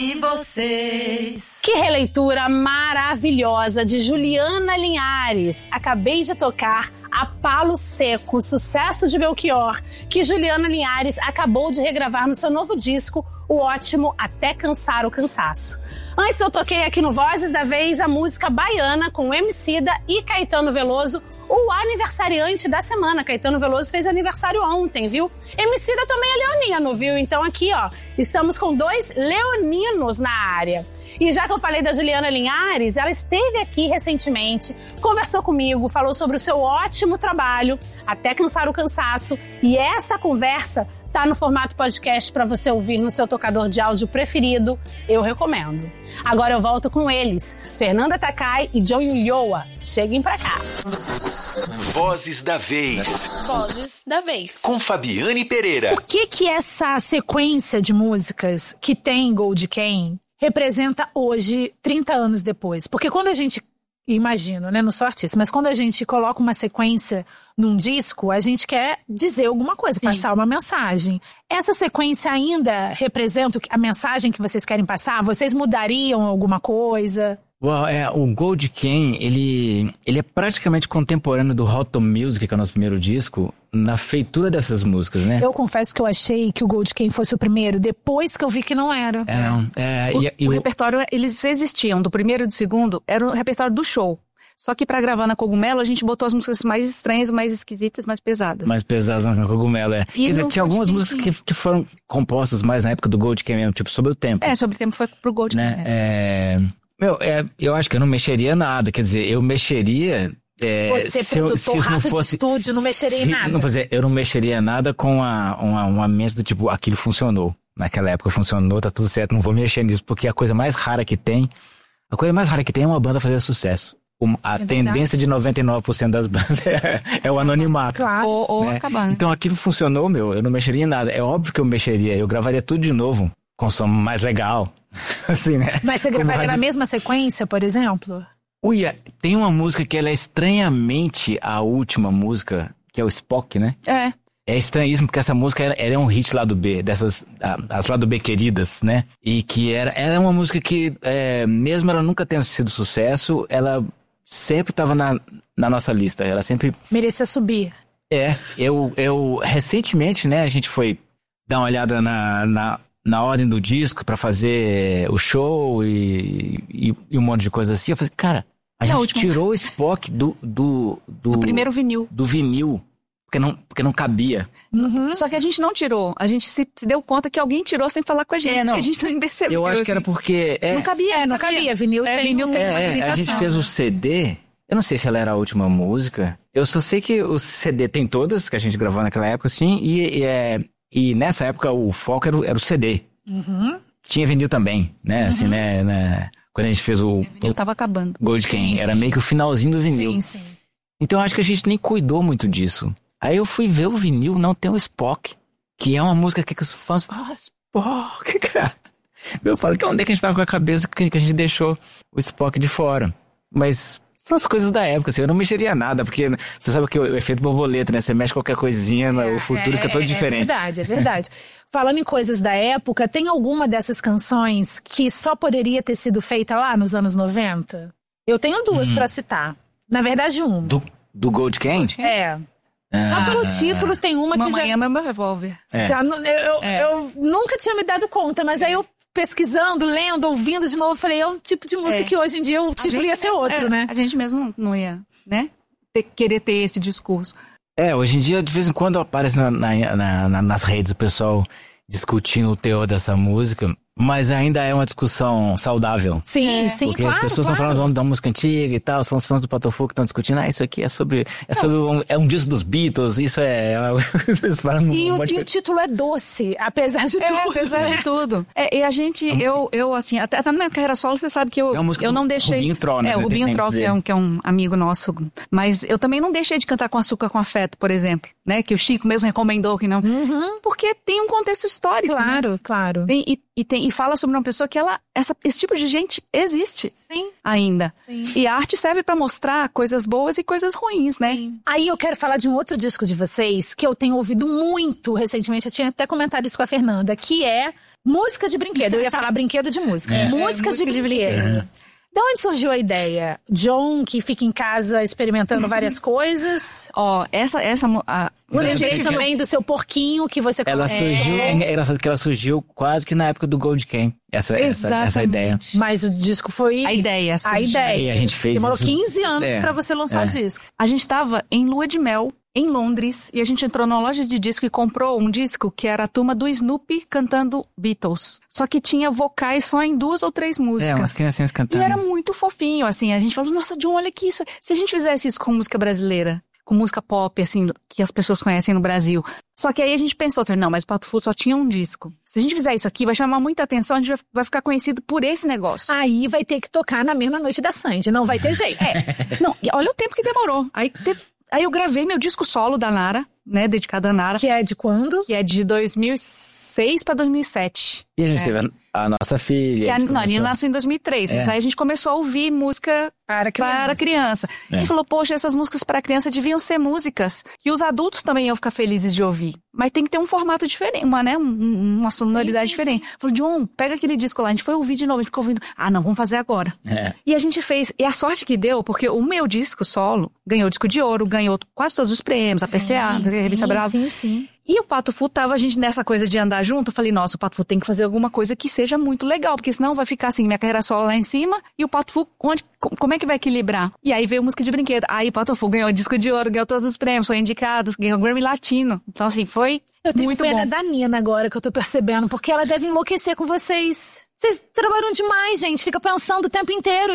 E vocês? Que releitura maravilhosa de Juliana Linhares. Acabei de tocar A Palo Seco, sucesso de Belchior, que Juliana Linhares acabou de regravar no seu novo disco, o ótimo Até Cansar o Cansaço. Antes eu toquei aqui no Vozes da Vez a música Baiana com Emicida e Caetano Veloso, o aniversariante da semana. Caetano Veloso fez aniversário ontem, viu? Emicida também é leonino, viu? Então aqui, ó, estamos com 2 leoninos na área. E já que eu falei da Juliana Linhares, ela esteve aqui recentemente, conversou comigo, falou sobre o seu ótimo trabalho, Até Cansar o Cansaço. E essa conversa tá no formato podcast para você ouvir no seu tocador de áudio preferido. Eu recomendo. Agora eu volto com eles, Fernanda Takai e John Ulloa. Cheguem pra cá. Vozes da Vez. Vozes da Vez. Com Fabiane Pereira. Por que essa sequência de músicas que tem Gold Ken representa hoje, 30 anos depois? Porque quando a gente, imagino, né, não sou artista, mas quando a gente coloca uma sequência num disco, a gente quer dizer alguma coisa, sim, passar uma mensagem. Essa sequência ainda representa a mensagem que vocês querem passar? Vocês mudariam alguma coisa? O Gold Ken, ele é praticamente contemporâneo do Hot Music, que é o nosso primeiro disco, na feitura dessas músicas, né? Eu confesso que eu achei que o Gold Ken fosse o primeiro, depois que eu vi que não era. O repertório, eles existiam, do primeiro e do segundo, era o repertório do show. Só que pra gravar na Cogumelo, a gente botou as músicas mais estranhas, mais esquisitas, mais pesadas. Mais pesadas na Cogumelo, é. Quer dizer, tinha algumas músicas que foram compostas mais na época do Gold Ken mesmo, tipo Sobre o Tempo. Sobre o Tempo foi pro Gold Ken. Né? Eu acho que eu não mexeria nada, quer dizer, eu mexeria... se isso não fosse de estúdio, não mexeria em nada. Eu não mexeria nada com uma mente do tipo, aquilo funcionou. Naquela época funcionou, tá tudo certo, não vou mexer nisso, porque a coisa mais rara que tem é uma banda fazer sucesso. A tendência de 99% das bandas é o anonimato. Claro. Ou né? acabar. Né? Então aquilo funcionou, eu não mexeria em nada. É óbvio que eu mexeria, eu gravaria tudo de novo, com som mais legal. Assim, né? Mas você gravaria na mesma sequência, por exemplo? Tem uma música que ela é estranhamente a última música, que é o Spock, né? É estranhíssimo, porque essa música ela é um hit lado B, as lado B queridas, né? E que era uma música que, mesmo ela nunca tendo sido sucesso, ela sempre estava na nossa lista, ela sempre... merecia subir. Eu recentemente, né, a gente foi dar uma olhada na ordem do disco pra fazer o show e um monte de coisa assim. Eu falei, cara, a gente tirou o Spock do primeiro vinil. Do vinil, porque não cabia. Uhum. Só que a gente não tirou. A gente se deu conta que alguém tirou sem falar com a gente. A gente nem percebeu. Eu acho que era porque... Não cabia. Não cabia. Vinil tem uma limitação. A gente fez o CD... Eu não sei se ela era a última música. Eu só sei que o CD tem todas, que a gente gravou naquela época, assim, e nessa época o foco era o CD. Uhum. Tinha vinil também, né? Uhum. Assim, né? Quando a gente fez o vinil tava acabando. Gold Ken, era meio que o finalzinho do vinil. Sim. Então eu acho que a gente nem cuidou muito disso. Aí eu fui ver o vinil, não tem o Spock, que é uma música que os fãs falam, Spock, cara. Eu falo, que onde é que a gente tava com a cabeça que a gente deixou o Spock de fora? Mas... são as coisas da época, assim, eu não mexeria nada, porque você sabe que o efeito borboleta, né? Você mexe qualquer coisinha, o futuro fica todo diferente. É verdade. Falando em coisas da época, tem alguma dessas canções que só poderia ter sido feita lá nos anos 90? Eu tenho 2 pra citar. Na verdade, 1. Do Gold Ken? Pelo título tem uma que Mamãe ama meu revólver. Eu nunca tinha me dado conta, mas aí eu pesquisando, lendo, ouvindo de novo, falei, é um tipo de música que hoje em dia o título ia ser outro, né? A gente mesmo não ia, né? Querer ter esse discurso. Hoje em dia, de vez em quando aparece nas redes o pessoal discutindo o teor dessa música, mas ainda é uma discussão saudável. Sim, porque claro, as pessoas estão falando da música antiga e tal, são os fãs do Patofu que estão discutindo, isso aqui é um disco dos Beatles, isso é... E o título é doce, apesar de tudo. Apesar de tudo. E a gente, eu assim, até na minha carreira solo, você sabe que eu não deixei... Rubinho Tro, né? O Rubinho Tro, que é um amigo nosso, mas eu também não deixei de cantar Com Açúcar com Afeto, por exemplo, né? Que o Chico mesmo recomendou que não... Uhum. Porque tem um contexto histórico, Claro. E fala sobre uma pessoa que esse tipo de gente existe ainda. Sim. E a arte serve pra mostrar coisas boas e coisas ruins, né? Sim. Aí eu quero falar de um outro disco de vocês que eu tenho ouvido muito recentemente, eu tinha até comentado isso com a Fernanda, que é Música de brinquedo. Eu ia falar brinquedo de música. Música de brinquedo. De onde surgiu a ideia? John, que fica em casa experimentando várias coisas. Eu lembrei também do seu porquinho que você Ela surgiu, é engraçado que ela surgiu quase que na época do Gold Can. Essa ideia. Mas o disco foi... A ideia. E a gente fez Demorou isso. 15 anos pra você lançar o disco. A gente tava em lua de mel, em Londres, e a gente entrou numa loja de disco e comprou um disco que era a turma do Snoopy cantando Beatles. Só que tinha vocais só em 2 ou 3 músicas. Umas criancinhas cantando. E era muito fofinho, assim. A gente falou, nossa, John, olha aqui isso. Se a gente fizesse isso com música brasileira, com música pop, assim, que as pessoas conhecem no Brasil. Só que aí a gente pensou, não, mas o Pato Fu só tinha um disco. Se a gente fizer isso aqui, vai chamar muita atenção, a gente vai ficar conhecido por esse negócio. Aí vai ter que tocar na mesma noite da Sandy, não vai ter jeito. Não, olha o tempo que demorou. Aí eu gravei meu disco solo da Nara, né, dedicado a Nara. Que é de quando? Que é de 2006 pra 2007. E a gente teve a nossa filha. A Nina nasceu em 2003, mas aí a gente começou a ouvir música para criança. E falou, poxa, essas músicas para criança deviam ser músicas que os adultos também iam ficar felizes de ouvir. Mas tem que ter um formato diferente, uma sonoridade diferente. Falou, John, pega aquele disco lá. A gente foi ouvir de novo, a gente ficou ouvindo. Não, vamos fazer agora. E a gente fez. E a sorte que deu, porque o meu disco solo ganhou disco de ouro, ganhou quase todos os prêmios, a PCA, a Revista Brava. Sim. E o Pato Fu tava a gente nessa coisa de andar junto. Eu falei, nossa, o Pato Fu tem que fazer alguma coisa que seja muito legal, porque senão vai ficar assim, minha carreira solo lá em cima e o Pato Fu, como é que vai equilibrar? E aí veio música de brinquedo. Aí o Pato Fu ganhou disco de ouro, ganhou todos os prêmios, foi indicado, ganhou o Grammy Latino. Então assim, foi eu tenho muito pena bom. da Nina agora que eu tô percebendo, porque ela deve enlouquecer com vocês. Vocês trabalham demais, gente. Fica pensando o tempo inteiro.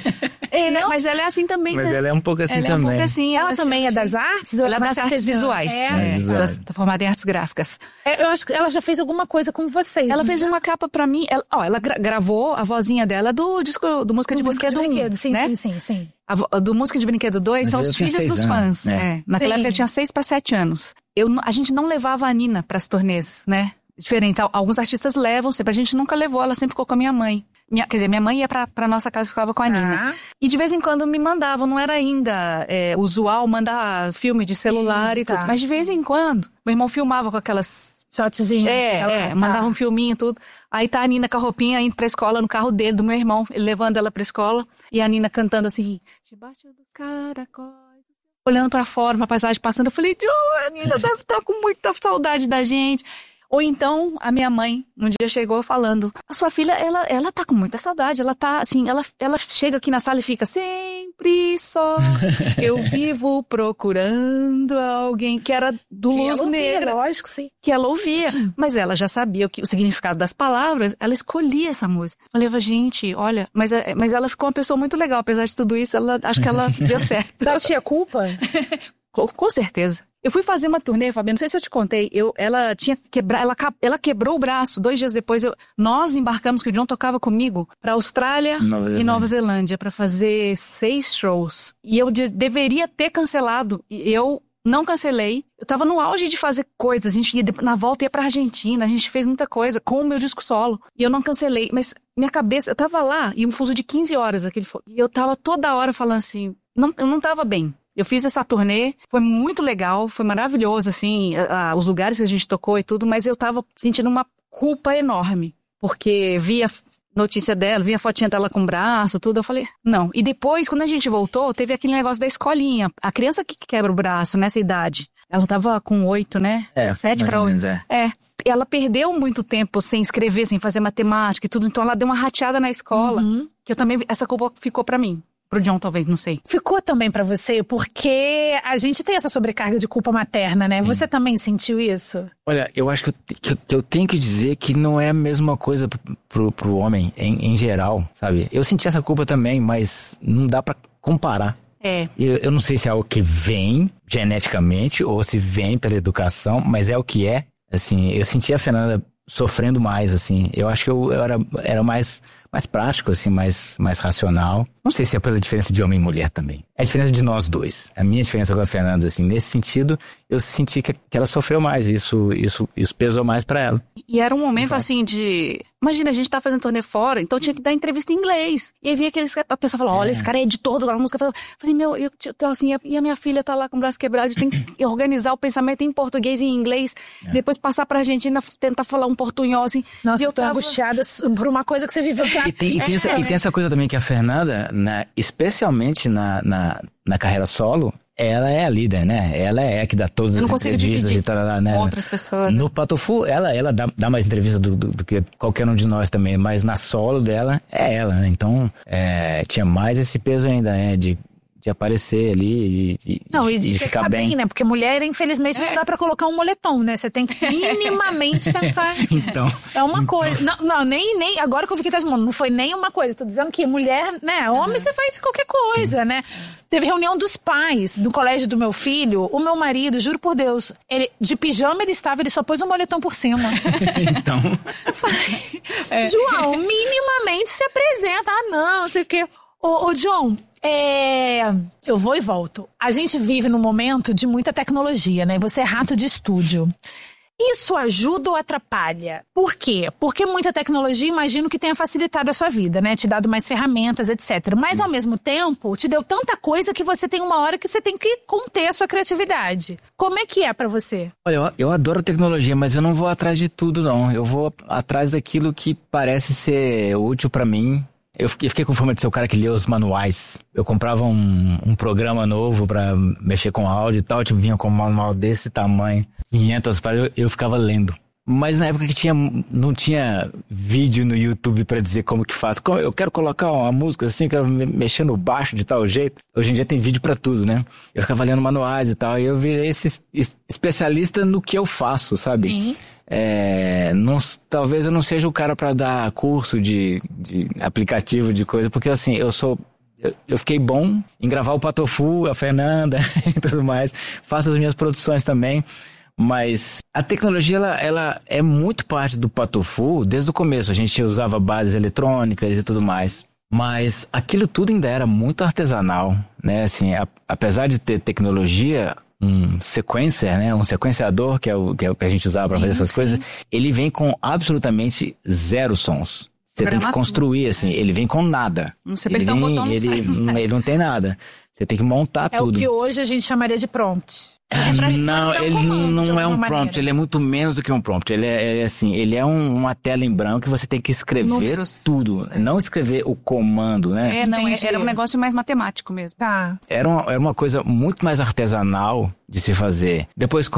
Né? Mas ela é assim também, Mas né? ela é um pouco assim ela também. É um pouco assim, ela também é das artes? Ela é das artes visuais. Ela está formada em artes gráficas. Eu acho que ela já fez alguma coisa com vocês. Ela fez uma capa pra mim. Ela gravou a vozinha dela do disco do Música de Brinquedo 1. Sim, né? sim. Do Música de Brinquedo 2 são os filhos dos fãs. Naquela época eu tinha 6 para 7 anos. A gente não levava a Nina pras turnês, né? Diferente. Alguns artistas levam sempre. A gente nunca levou, ela sempre ficou com a minha mãe. Quer dizer, minha mãe ia pra nossa casa e ficava com a Nina. E de vez em quando me mandavam, não era ainda usual mandar filme de celular e tudo. Mas de vez em quando, meu irmão filmava com aquelas... shotzinhos. Mandava um filminho e tudo. Aí tá a Nina com a roupinha indo pra escola no carro dele, do meu irmão, ele levando ela pra escola. E a Nina cantando assim, debaixo dos caracóis. Olhando pra fora, uma paisagem passando. Eu falei, a Nina deve estar com muita saudade da gente. Ou então, a minha mãe, um dia chegou falando, a sua filha, ela tá com muita saudade, ela tá, assim, ela chega aqui na sala e fica, sempre só, eu vivo procurando alguém, que era do Luz Negra. Lógico, sim. Que ela ouvia, mas ela já sabia o significado das palavras, ela escolhia essa música. Eu falei, gente, olha, mas ela ficou uma pessoa muito legal, apesar de tudo isso, acho que ela deu certo. Ela tinha culpa? Com certeza. Eu fui fazer uma turnê, Fabiana, não sei se eu te contei, ela quebrou o braço. 2 dias depois, nós embarcamos, que o John tocava comigo, pra Austrália e Nova Zelândia, pra fazer 6 shows. E eu deveria ter cancelado, e eu não cancelei. Eu tava no auge de fazer coisas, a gente na volta ia pra Argentina, a gente fez muita coisa com o meu disco solo. E eu não cancelei, mas minha cabeça, eu tava lá, e um fuso de 15 horas, e eu tava toda hora falando assim, eu não tava bem. Eu fiz essa turnê, foi muito legal, foi maravilhoso, assim, os lugares que a gente tocou e tudo, mas eu tava sentindo uma culpa enorme, porque via notícia dela, via a fotinha dela com o braço, tudo, eu falei, não. E depois, quando a gente voltou, teve aquele negócio da escolinha, a criança que quebra o braço nessa idade, ela tava com 8, né? 7 para 8. Ela perdeu muito tempo sem escrever, sem fazer matemática e tudo, então ela deu uma rateada na escola, que eu também, essa culpa ficou pra mim. Pro John, talvez, não sei. Ficou também pra você, porque a gente tem essa sobrecarga de culpa materna, né? Você também sentiu isso? Olha, eu acho que eu tenho que dizer que não é a mesma coisa pro homem em geral, sabe? Eu senti essa culpa também, mas não dá pra comparar. Eu não sei se é algo que vem geneticamente ou se vem pela educação, mas é o que é. Assim, eu senti a Fernanda sofrendo mais, assim. Eu acho que eu era mais mais prático, assim, mais racional. Não sei se é pela diferença de homem e mulher também. É a diferença de nós dois. A minha diferença com a Fernanda, assim, nesse sentido, eu senti que ela sofreu mais. Isso pesou mais pra ela. E era um momento, assim, de... Imagina, a gente tá fazendo turnê fora, então tinha que dar entrevista em inglês. E aí vinha a pessoa falou, olha, esse cara é editor da música. Eu falei, eu tô assim, e a minha filha tá lá com o braço quebrado, tem que organizar o pensamento em português e em inglês, depois passar pra Argentina, tentar falar um portunhol, assim. Nossa, eu tô angustiada por uma coisa que você viveu. E tem essa coisa também que a Fernanda, especialmente na carreira solo, ela é a líder, né? Ela é a que dá todas as entrevistas e tal, né? Outras pessoas. No Patofu, ela dá mais entrevistas do que qualquer um de nós também, mas na solo dela, é ela, né? Então, tinha mais esse peso ainda, né? De aparecer ali e de ficar bem, né? Porque mulher, infelizmente, não dá pra colocar um moletom, né? Você tem que minimamente pensar. Então, é uma coisa. Não, nem agora que eu fiquei falando, não foi nem uma coisa. Tô dizendo que mulher, né? Homem você faz qualquer coisa, né? Teve reunião dos pais do colégio do meu filho. O meu marido, juro por Deus, ele de pijama ele só pôs um moletom por cima. Então, João, minimamente se apresenta. Não sei o quê. Ô, John, eu vou e volto. A gente vive num momento de muita tecnologia, né? Você é rato de estúdio. Isso ajuda ou atrapalha? Por quê? Porque muita tecnologia, imagino que tenha facilitado a sua vida, né? Te dado mais ferramentas, etc. Mas, ao mesmo tempo, te deu tanta coisa que você tem uma hora que você tem que conter a sua criatividade. Como é que é pra você? Olha, eu adoro tecnologia, mas eu não vou atrás de tudo, não. Eu vou atrás daquilo que parece ser útil pra mim. Eu fiquei com fama de ser o cara que lê os manuais. Eu comprava um programa novo pra mexer com áudio e tal, tipo, vinha com um manual desse tamanho, 500 páginas, eu ficava lendo. Mas na época que não tinha vídeo no YouTube pra dizer como que faz. Eu quero colocar uma música assim, quero mexer no baixo de tal jeito. Hoje em dia tem vídeo pra tudo, né? Eu ficava lendo manuais e tal, e eu virei esse especialista no que eu faço, sabe? Sim. Talvez eu não seja o cara pra dar curso de aplicativo, de coisa, porque assim, eu fiquei bom em gravar o Patofu, a Fernanda e tudo mais, faço as minhas produções também, mas a tecnologia ela é muito parte do Patofu desde o começo. A gente usava bases eletrônicas e tudo mais, mas aquilo tudo ainda era muito artesanal, né? Assim, apesar de ter tecnologia, um sequencer, né? Um sequenciador, que é o que a gente usava para fazer essas coisas, ele vem com absolutamente zero sons. Você tem que construir, assim, ele vem com nada. Você apertar um botão, ele não tem nada. Você tem que montar tudo. É o que hoje a gente chamaria de prompt. Não, ele não é um prompt, ele é muito menos do que um prompt. Ele é assim, ele é uma tela em branco que você tem que escrever tudo. Não escrever o comando, né? Era um negócio mais matemático mesmo. Tá. Era uma coisa muito mais artesanal de se fazer. Depois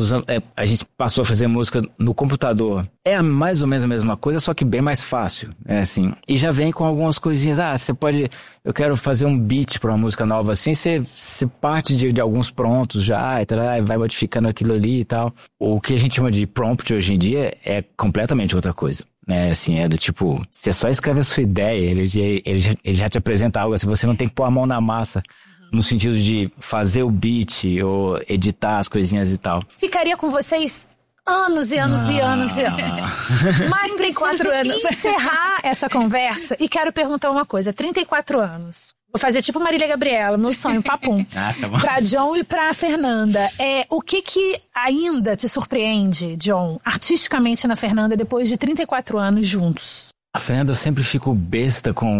a gente passou a fazer música no computador. É mais ou menos a mesma coisa, só que bem mais fácil, né, assim. E já vem com algumas coisinhas. Eu quero fazer um beat pra uma música nova assim, você parte de alguns prontos já, e tal, vai modificando aquilo ali e tal. O que a gente chama de prompt hoje em dia é completamente outra coisa. Né, assim, é do tipo, você só escreve a sua ideia, ele já te apresenta algo, assim, você não tem que pôr a mão na massa. No sentido de fazer o beat ou editar as coisinhas e tal. Ficaria com vocês anos e anos e anos e anos. Mas preciso encerrar essa conversa e quero perguntar uma coisa. 34 anos. Vou fazer tipo Marília Gabriela, meu sonho, papum. Tá bom. Pra John e pra Fernanda. O que ainda te surpreende, John, artisticamente na Fernanda, depois de 34 anos juntos? A Fernanda, eu sempre fico besta com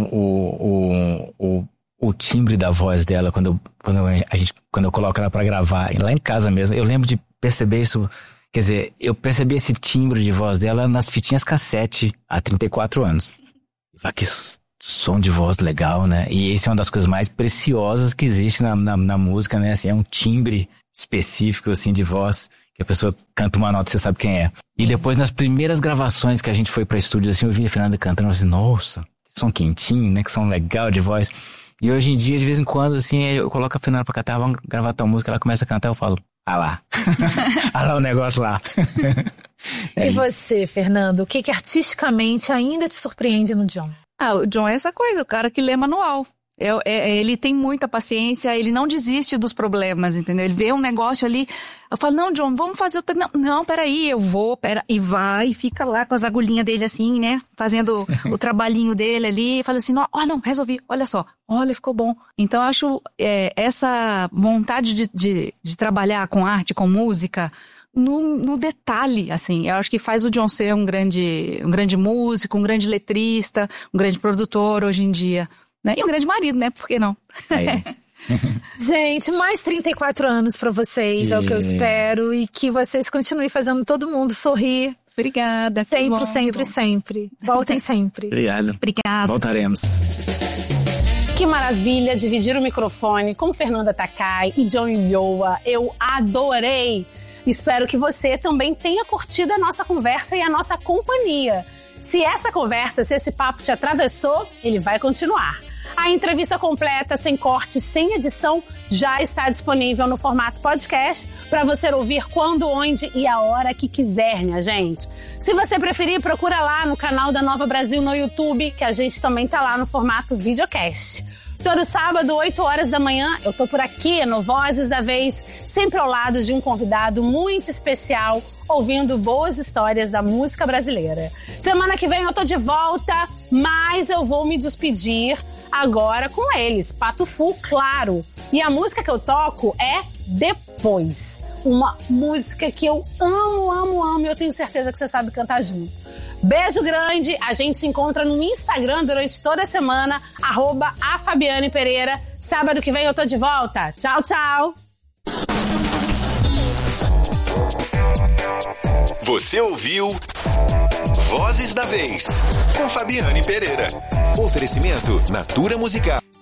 o timbre da voz dela quando eu coloco ela pra gravar, lá em casa mesmo. Eu lembro de perceber isso, quer dizer, eu percebi esse timbre de voz dela nas fitinhas cassete há 34 anos. E falei, que som de voz legal, né? E esse é uma das coisas mais preciosas que existe na música, né? Assim, é um timbre específico, assim, de voz, que a pessoa canta uma nota e você sabe quem é. E depois, nas primeiras gravações que a gente foi pra estúdio, assim, eu vi a Fernanda cantando, assim, nossa, que som quentinho, né? Que som legal de voz. E hoje em dia, de vez em quando, assim, eu coloco a Fernanda pra cantar, vamos gravar tal música, ela começa a cantar, eu falo, lá. lá o negócio lá. E você, Fernando, o que artisticamente ainda te surpreende no John? O John é essa coisa, o cara que lê manual. Ele tem muita paciência, ele não desiste dos problemas, entendeu? Ele vê um negócio ali, eu falo, não, John, vamos fazer outra. Não, peraí, e vai, e fica lá com as agulhinhas dele assim, né? Fazendo o trabalhinho dele ali, e fala assim, não, resolvi, olha só, olha, ficou bom. Então eu acho essa vontade de trabalhar com arte, com música, no detalhe, assim, eu acho que faz o John ser um grande músico, um grande letrista, um grande produtor hoje em dia. Né? E um grande marido, né? Por que não? Gente, mais 34 anos pra vocês, é o que eu espero. E que vocês continuem fazendo todo mundo sorrir. Obrigada. Sempre, sempre, sempre. Voltem sempre. Obrigado. Obrigada. Voltaremos. Que maravilha dividir o microfone com Fernanda Takai e John Ulloa. Eu adorei. Espero que você também tenha curtido a nossa conversa e a nossa companhia. Se esse papo te atravessou, ele vai continuar. A entrevista completa, sem corte, sem edição, já está disponível no formato podcast para você ouvir quando, onde e a hora que quiser, minha gente. Se você preferir, procura lá no canal da Nova Brasil no YouTube, que a gente também tá lá no formato videocast. Todo sábado, 8 horas da manhã, eu tô por aqui no Vozes da Vez, sempre ao lado de um convidado muito especial, ouvindo boas histórias da música brasileira. Semana que vem eu tô de volta, mas eu vou me despedir agora com eles, Pato Fu, claro. E a música que eu toco é Depois. Uma música que eu amo e eu tenho certeza que você sabe cantar junto. Beijo grande, a gente se encontra no Instagram durante toda a semana, @afabianepereira. Sábado que vem eu tô de volta. Tchau, tchau! Você ouviu Vozes da Vez, com Fabiane Pereira. Oferecimento Natura Musical.